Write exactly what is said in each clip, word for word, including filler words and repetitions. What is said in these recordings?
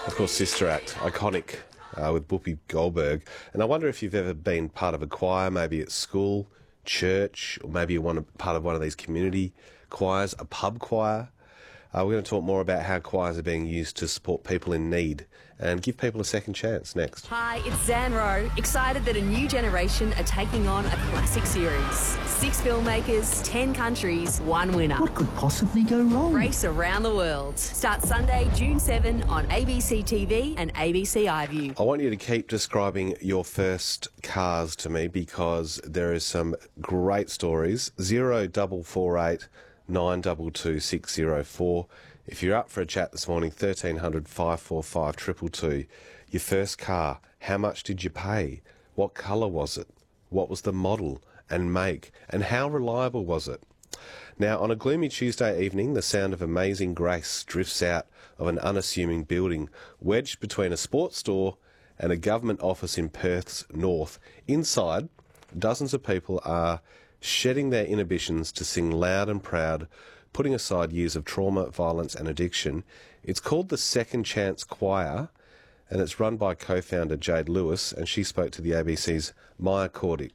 Of course, Sister Act, iconic, uh, with Whoopi Goldberg. And I wonder if you've ever been part of a choir, maybe at school, church, or maybe you're one, part of one of these community choirs, a pub choir. Uh, we're going to talk more about how choirs are being used to support people in need and give people a second chance next. Hi, it's Zan Rowe, excited that a new generation are taking on a classic series. Six filmmakers, ten countries, one winner. What could possibly go wrong? Race around the world. Starts Sunday, June seventh on A B C T V and A B C iView. I want you to keep describing your first cars to me because there is some great stories. Zero double four eight nine two two six zero four. If you're up for a chat this morning, thirteen hundred five four five two two two. Your first car, how much did you pay? What colour was it? What was the model and make? And how reliable was it? Now, on a gloomy Tuesday evening, the sound of Amazing Grace drifts out of an unassuming building, wedged between a sports store and a government office in Perth's north. Inside, dozens of people are shedding their inhibitions to sing loud and proud, putting aside years of trauma, violence and addiction. It's called the Second Chance Choir, and it's run by co-founder Jade Lewis, and she spoke to the A B C's Maya Cordick.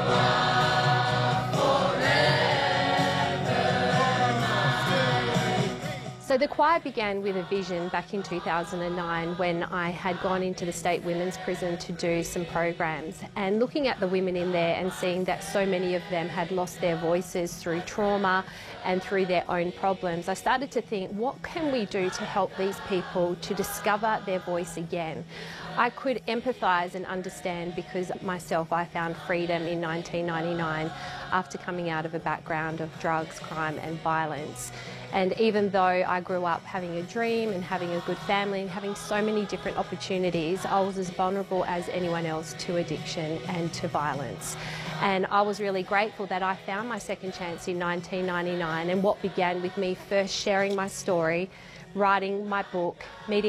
So the choir began with a vision back in two thousand nine when I had gone into the State Women's Prison to do some programs, and looking at the women in there and seeing that so many of them had lost their voices through trauma and through their own problems, I started to think, what can we do to help these people to discover their voice again? I could empathise and understand because myself, I found freedom in nineteen ninety-nine after coming out of a background of drugs, crime and violence. And even though I grew up having a dream and having a good family and having so many different opportunities, I was as vulnerable as anyone else to addiction and to violence. And I was really grateful that I found my second chance in nineteen ninety-nine, and what began with me first sharing my story, writing my book, meeting